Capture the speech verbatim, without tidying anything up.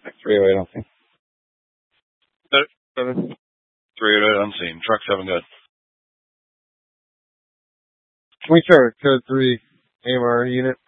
three oh eight unseen. three oh eight unseen. Truck seven good. Can we start code three A M R unit?